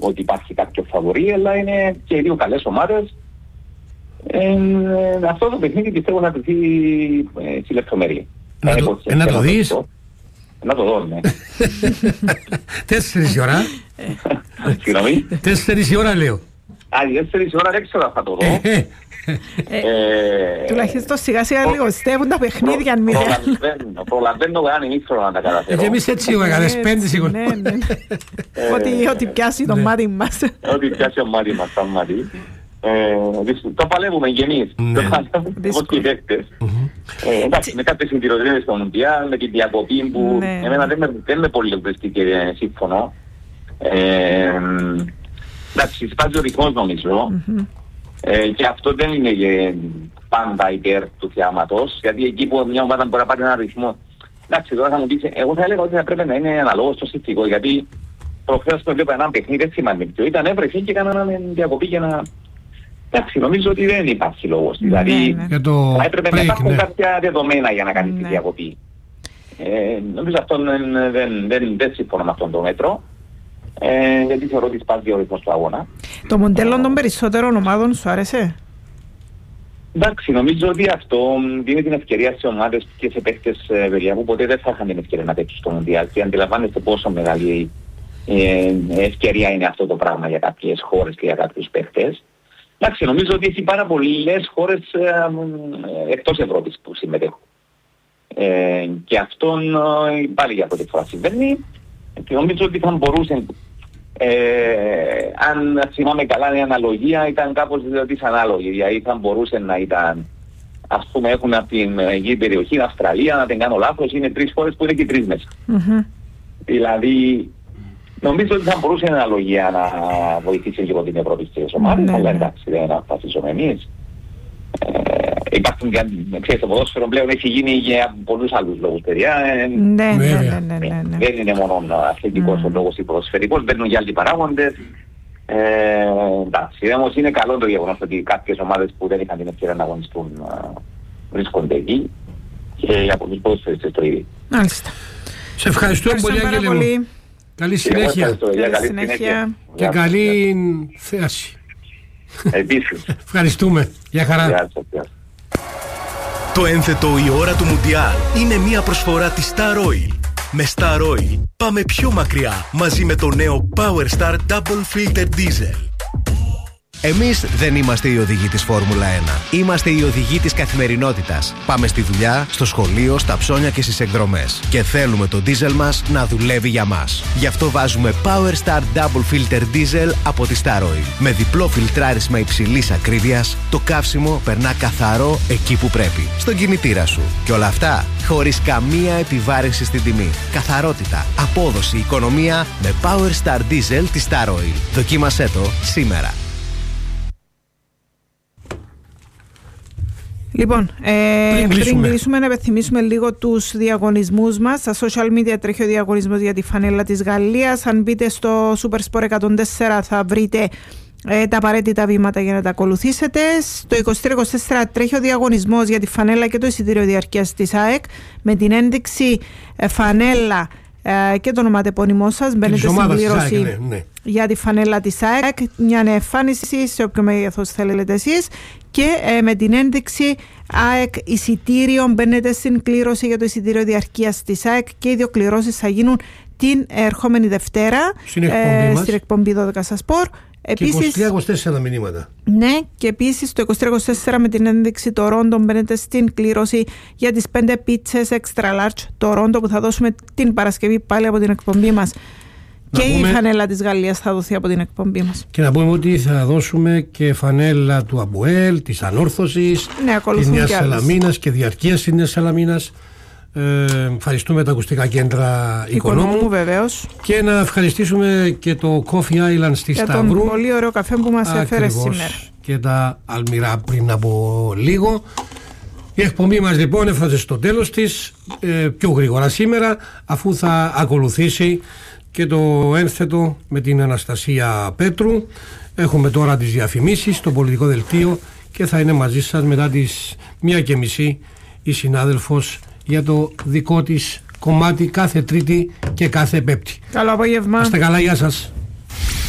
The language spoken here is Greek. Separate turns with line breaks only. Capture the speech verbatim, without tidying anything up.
ότι υπάρχει κάποιο φαβορί, αλλά είναι και οι δύο καλές ομάδες. Ε, αυτό το παιχνίδι πιστεύω να τεθεί ε, στη λεπτομέρεια.
Να το, ε, να το δεις.
Να το δω, ναι.
Τέσσερις η ώρα.
Συγγνώμη.
Τέσσερις η ώρα λέω.
Α, τέσσερις η ώρα δεν ξέρω αν θα το δω.
Τουλάχιστον σιγά σιγά λιγοστεύουν τα παιχνίδια αν μη
προλαβαίνω, προλαβαίνω αν ήθελα να τα καταφέρω.
Και εμείς έτσι ο έκανες πέντε σίγουρα.
Ό,τι πιάσει το μάτι μας.
Ό,τι πιάσει το μάτι μας, το μάτι. Το παλεύουμε και εμείς, το παλεύουμε όπως και οι παίκτες. Εντάξει, με κάποιες συντηρητικές στο Μουντιάλ, με την διακοπή που εμένα δεν με πολύ εμπριστεί και σύμφωνο. Εντάξει, σπάζει ο ρυθμός νομίζω. Ε, και αυτό δεν είναι και πάντα υπέρ του θεάματος, γιατί εκεί που μια ομάδα μπορεί να πάρει έναν ρυθμό. Εντάξει, τώρα θα μου πεις, εγώ θα έλεγα ότι θα πρέπει να είναι αναλόγως στο συνθηκό, γιατί προχθές το βλέπω έναν παιχνίδι, δεν θυμάμαι ποιο ήταν, έβρεσε και έκαναν διακοπή για να... Εντάξει, νομίζω ότι δεν υπάρχει λόγος, δηλαδή θα έπρεπε να υπάρχουν κάποια δεδομένα για να κάνει τη διακοπή. Ε, νομίζω αυτό δεν, δεν, δεν, δεν συμφωνώ με αυτόν το μέτρο. Ε, γιατί θεωρώ ότι σπάζει ο ρυθμός του αγώνα.
Το μοντέλο των περισσότερων ομάδων σου άρεσε?
Εντάξει, νομίζω ότι αυτό δίνει την ευκαιρία σε ομάδες και σε παίκτες παιδιά που ποτέ δεν θα είχαν την ευκαιρία να παίξουν στο Μουντιάλ και αντιλαμβάνεστε πόσο μεγάλη ε, ευκαιρία είναι αυτό το πράγμα για κάποιες χώρες και για κάποιους παίκτες. Εντάξει, νομίζω ότι έχει πάρα πολλές χώρες ε, ε, εκτός Ευρώπης που συμμετέχουν. Ε, και αυτόν ε, πάλι για πρώτη φορά συμβαίνει. Και νομίζω ότι θα μπορούσε, ε, αν θυμάμαι καλά η αναλογία ήταν κάπως δυσανάλογη, δηλαδή θα μπορούσε να ήταν, ας πούμε έχουν από την γη περιοχή, την Αυστραλία, να την κάνω λάθος, είναι τρεις χώρες που είναι και τρεις μέσα. Mm-hmm. Δηλαδή, νομίζω ότι θα μπορούσε η αναλογία να βοηθήσει λίγο την Ευρώπη στις ομάδες, mm-hmm. αλλά εντάξει, δεν αποφασίζουμε εμείς. Ε, υπάρχουν και, ξέρεις, το ποδόσφαιρο πλέον έχει γίνει για πολλούς άλλους λόγους, παιδιά.
Ναι, ναι, ναι, ναι, ναι, ναι.
Δεν είναι μόνο αθλητικός mm. ο λόγος ή ποδοσφαιρικός, μπαίνουν και άλλοι παράγοντες. Ε, εντάξει, όμως είναι καλό το γεγονός ότι κάποιες ομάδες που δεν είχαν την ευκαιρία να αγωνιστούν βρίσκονται εκεί και για πολλούς ποδοσφαιριστές το ίδιο.
Μάλιστα.
Σε ευχαριστώ πολύ, Άγγελε μου. Καλή συνέχεια.
Καλή συνέχεια.
Και καλή θέαση.
Επίσης.
Ευχαριστούμε. Γεια χαρά.
Το ένθετο η ώρα του Μουντιάλ είναι μια προσφορά της Star Oil. Με Star Oil πάμε πιο μακριά μαζί με το νέο Power Star Double Filter Diesel.
Εμείς δεν είμαστε οι οδηγοί της Φόρμουλα ένα. Είμαστε οι οδηγοί της καθημερινότητας. Πάμε στη δουλειά, στο σχολείο, στα ψώνια και στις εκδρομές. Και θέλουμε το ντίζελ μας να δουλεύει για μας. Γι' αυτό βάζουμε Power Star Double Filter Diesel από τη Star Oil. Με διπλό φιλτράρισμα υψηλής ακρίβειας, το καύσιμο περνά καθαρό εκεί που πρέπει. Στον κινητήρα σου. Και όλα αυτά χωρίς καμία επιβάρυνση στην τιμή. Καθαρότητα, απόδοση, οικονομία με Power Star Diesel της Star Oil. Δοκίμασέ το σήμερα.
Λοιπόν, ε, πριν, κλείσουμε. πριν κλείσουμε να επιθυμίσουμε λίγο τους διαγωνισμούς μας. Στα social media τρέχει ο διαγωνισμός για τη φανέλα της Γαλλίας. Αν μπείτε στο Supersport εκατόν τέσσερα θα βρείτε ε, τα απαραίτητα βήματα για να τα ακολουθήσετε. Στο είκοσι τρία είκοσι τέσσερα τρέχει ο διαγωνισμός για τη φανέλα και το εισιτήριο διαρκείας της ΑΕΚ με την ένδειξη ε, φανέλα ε, και το ονοματεπώνυμό σας. Μπαίνετε στην κλήρωση ναι, ναι. για τη φανέλα της ΑΕΚ. Μια εμφάνιση σε όποιο μέγεθος θέλετε εσείς. Και ε, με την ένδειξη ΑΕΚ εισιτήριο μπαίνετε στην κλήρωση για το εισιτήριο διαρκείας της ΑΕΚ και οι δύο κληρώσεις θα γίνουν την ερχόμενη Δευτέρα
στην εκπομπή, ε,
στην εκπομπή δώδεκα στα Σπορ.
Και είκοσι τρία είκοσι τέσσερα μηνύματα.
Ναι, και επίσης το είκοσι τρία είκοσι τέσσερα με την ένδειξη το Ρόντο μπαίνετε στην κλήρωση για τις πέντε πίτσες extra large το Ρόντο που θα δώσουμε την Παρασκευή πάλι από την εκπομπή μας. Και πούμε, η φανέλα της Γαλλίας θα δοθεί από την εκπομπή μας.
Και να πούμε ότι θα δώσουμε και φανέλα του Αμποέλ, της Ανόρθωσης,
ναι,
της Νέας Σαλαμίνας και διαρκείας της Νέας Σαλαμίνας. Ε, ευχαριστούμε τα ακουστικά κέντρα Οικονόμου,
Οικονόμου βεβαίως.
Και να ευχαριστήσουμε και το Coffee Island στη
για
Σταυρού.
Για τον πολύ ωραίο καφέ που μας έφερε σήμερα.
Και τα αλμυρά πριν από λίγο. Η εκπομπή μας λοιπόν έφτασε στο τέλος της, ε, πιο γρήγορα σήμερα, αφού θα ακολουθήσει και το ένθετο με την Αναστασία Πέτρου. Έχουμε τώρα τις διαφημίσεις στο πολιτικό δελτίο και θα είναι μαζί σας μετά τις μία και μισή η συνάδελφος για το δικό της κομμάτι κάθε Τρίτη και κάθε Πέμπτη.
Καλό απόγευμα.
Είστε καλά, γεια σας.